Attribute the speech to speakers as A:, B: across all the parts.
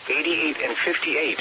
A: 88 and 58.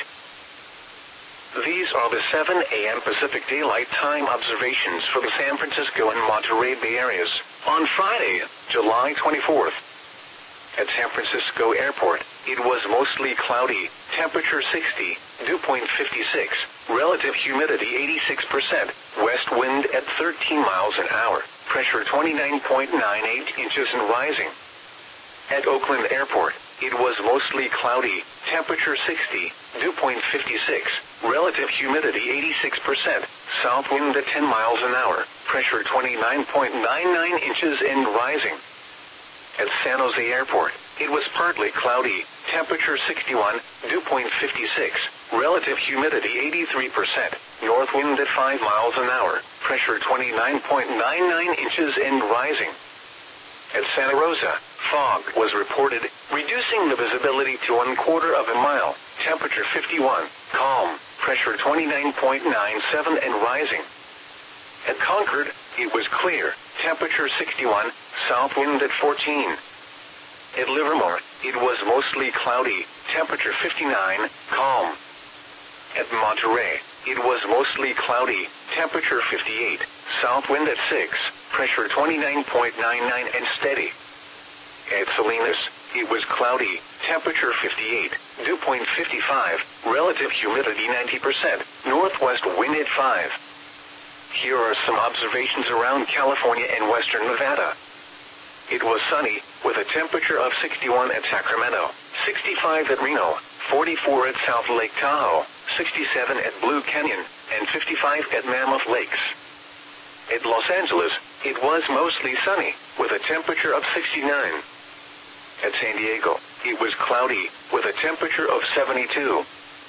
A: These are the 7 a.m. Pacific Daylight Time observations for the San Francisco and Monterey Bay areas on Friday, July 24th. At San Francisco Airport, it was mostly cloudy, temperature 60, dew point 56, relative humidity 86%, west wind at 13 miles an hour, pressure 29.98 inches and rising. At Oakland Airport, it was mostly cloudy, temperature 60, dew point 56, relative humidity 86%, south wind at 10 miles an hour, pressure 29.99 inches and rising. At San Jose Airport, it was partly cloudy, temperature 61, dew point 56, relative humidity 83%, north wind at 5 miles an hour, pressure 29.99 inches and rising. At Santa Rosa, fog was reported, reducing the visibility to 1/4 mile, temperature 51, calm, pressure 29.97 and rising. At Concord, it was clear, temperature 61, south wind at 14. At Livermore, it was mostly cloudy, temperature 59, calm. At Monterey, it was mostly cloudy, temperature 58, south wind at 6, pressure 29.99 and steady. At Salinas, it was cloudy, temperature 58, dew point 55, relative humidity 90%, northwest wind at 5. Here are some observations around California and western Nevada. It was sunny, with a temperature of 61 at Sacramento, 65 at Reno, 44 at South Lake Tahoe, 67 at Blue Canyon, and 55 at Mammoth Lakes. At Los Angeles, it was mostly sunny, with a temperature of 69. At San Diego, it was cloudy, with a temperature of 72.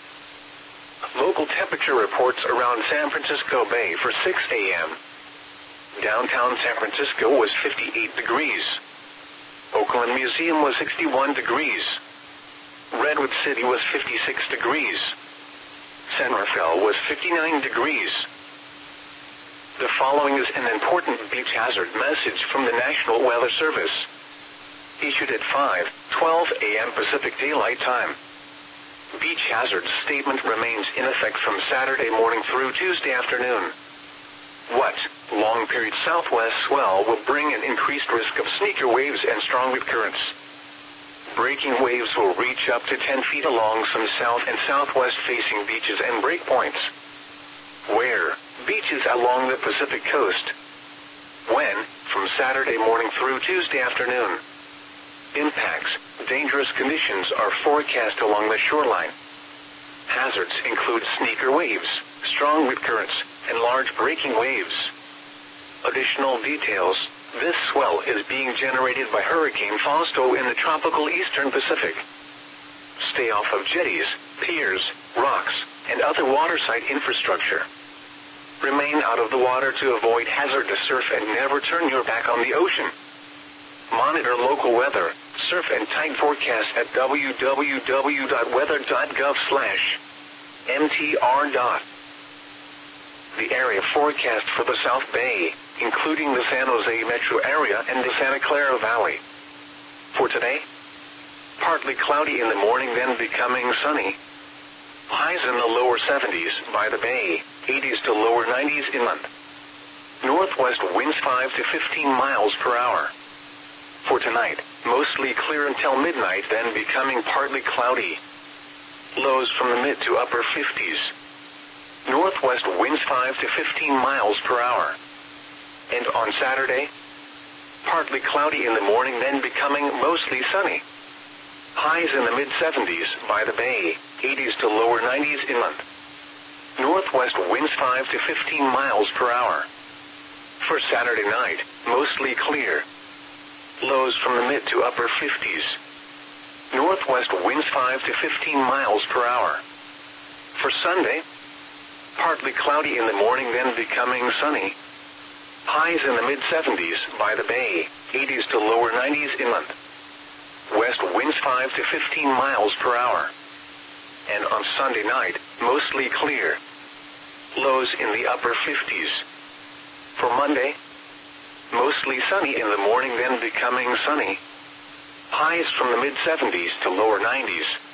A: Local temperature reports around San Francisco Bay for 6 a.m. Downtown San Francisco was 58 degrees. Oakland Museum was 61 degrees. Redwood City was 56 degrees. San Rafael was 59 degrees. The following is an important beach hazard message from the National Weather Service. Issued at 5:12 a.m. Pacific Daylight Time. Beach hazard statement remains in effect from Saturday morning through Tuesday afternoon. What? Long period southwest swell will bring an increased risk of sneaker waves and strong wind currents. Breaking waves will reach up to 10 feet along some south and southwest facing beaches and breakpoints. Where? Beaches along the Pacific coast. When? From Saturday morning through Tuesday afternoon. Impacts. Dangerous conditions are forecast along the shoreline. Hazards include sneaker waves, strong wind currents, and large breaking waves. Additional details. This swell is being generated by Hurricane Fausto in the tropical eastern Pacific. Stay off of jetties, piers, rocks, and other waterside infrastructure. Remain out of the water to avoid hazardous surf and never turn your back on the ocean. Monitor local weather, surf and tide forecast at www.weather.gov/mtr. The area forecast for the South Bay, including the San Jose metro area and the Santa Clara Valley. For today, partly cloudy in the morning, then becoming sunny. Highs in the lower 70s by the bay, 80s to lower 90s inland. Northwest winds 5 to 15 miles per hour. For tonight, mostly clear until midnight, then becoming partly cloudy. Lows from the mid to upper 50s. Northwest winds 5 to 15 miles per hour. And on Saturday, partly cloudy in the morning, then becoming mostly sunny. Highs in the mid-70s by the bay, 80s to lower 90s inland. Northwest winds 5 to 15 miles per hour. For Saturday night, mostly clear. Lows from the mid to upper 50s. Northwest winds 5 to 15 miles per hour. For Sunday, partly cloudy in the morning, then becoming sunny. Highs in the mid-70s by the bay, 80s to lower 90s inland. West winds 5 to 15 miles per hour. And on Sunday night, mostly clear. Lows in the upper 50s. For Monday, mostly sunny in the morning, then becoming sunny. Highs from the mid-70s to lower 90s.